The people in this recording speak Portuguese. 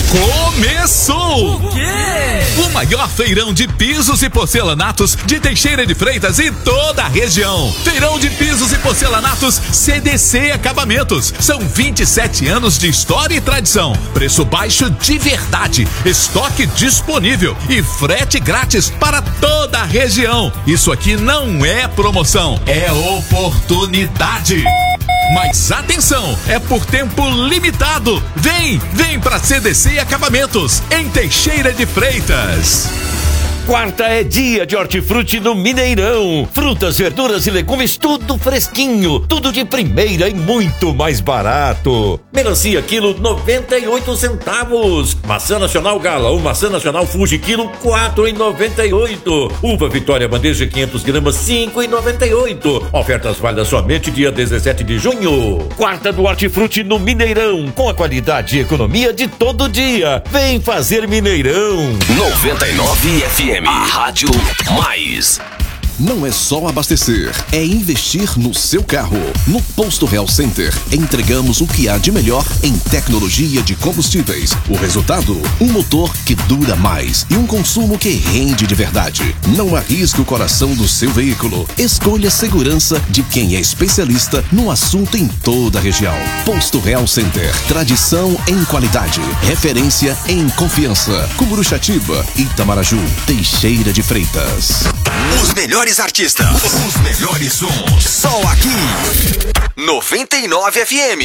Começou! O quê? O maior feirão de pisos e porcelanatos de Teixeira de Freitas e toda a região. Feirão de pisos e porcelanatos CDC Acabamentos. São 27 anos de história e tradição. Preço baixo de verdade. Estoque disponível e frete grátis para toda a região. Isso aqui não é promoção, é oportunidade. Mas atenção, é por tempo limitado. Vem pra CDC Acabamentos, em Teixeira de Freitas. Quarta é dia de hortifruti no Mineirão. Frutas, verduras e legumes, tudo fresquinho, tudo de primeira e muito mais barato. Melancia quilo 98 centavos. Maçã nacional Gala ou maçã nacional Fuji quilo 4,98. Uva Vitória bandeja 500 gramas 5,98. Ofertas válidas somente dia 17 de junho. Quarta do hortifruti no Mineirão, com a qualidade e economia de todo dia. Vem fazer Mineirão. 99 FM. A Rádio Mais. Não é só abastecer, é investir no seu carro. No Posto Real Center, entregamos o que há de melhor em tecnologia de combustíveis. O resultado? Um motor que dura mais e um consumo que rende de verdade. Não arrisque o coração do seu veículo. Escolha a segurança de quem é especialista no assunto em toda a região. Posto Real Center, tradição em qualidade, referência em confiança. Cumuruxatiba, Itamaraju, Teixeira de Freitas. Os melhores artistas, os melhores sons, só aqui 99 FM.